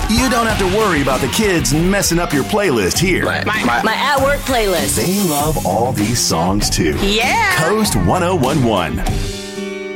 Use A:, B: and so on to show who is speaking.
A: You don't have to worry about the kids messing up your playlist here.
B: My at-work playlist.
A: They love all these songs too.
B: Yeah.
A: Coast 1011.